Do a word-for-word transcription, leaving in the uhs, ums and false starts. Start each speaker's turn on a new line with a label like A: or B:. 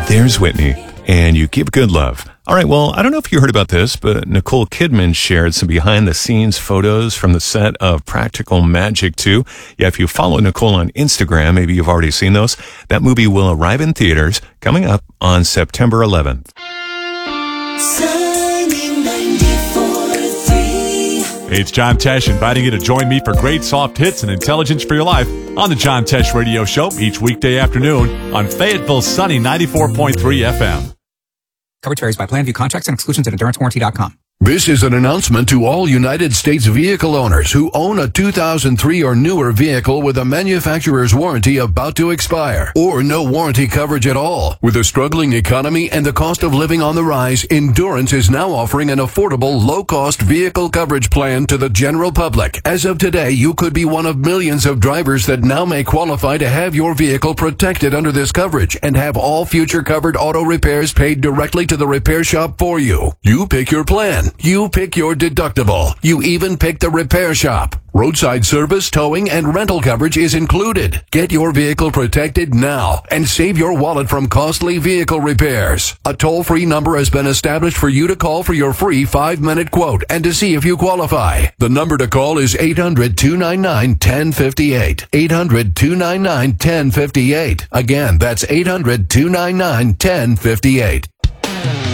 A: There's Whitney, and You Give Good Love. All right, well, I don't know if you heard about this, but Nicole Kidman shared some behind-the-scenes photos from the set of Practical Magic two. Yeah, if you follow Nicole on Instagram, maybe you've already seen those. That movie will arrive in theaters coming up on September eleventh.
B: Hey, it's John Tesh inviting you to join me for great soft hits and intelligence for your life on the John Tesh Radio Show each weekday afternoon on Fayetteville's sunny ninety-four point three F M.
C: Coverage varies by plan. View contracts and exclusions at endurance warranty dot com.
D: This is an announcement to all United States vehicle owners who own a two thousand three or newer vehicle with a manufacturer's warranty about to expire, or no warranty coverage at all. With a struggling economy and the cost of living on the rise, Endurance is now offering an affordable, low-cost vehicle coverage plan to the general public. As of today, you could be one of millions of drivers that now may qualify to have your vehicle protected under this coverage and have all future covered auto repairs paid directly to the repair shop for you. You pick your plan. You pick your deductible. You even pick the repair shop. Roadside service, towing, and rental coverage is included. Get your vehicle protected now and save your wallet from costly vehicle repairs. A toll-free number has been established for you to call for your free five-minute quote and to see if you qualify. The number to call is eight hundred, two nine nine, one zero five eight. eight hundred, two nine nine, one zero five eight. Again, that's eight hundred, two nine nine, one zero five eight.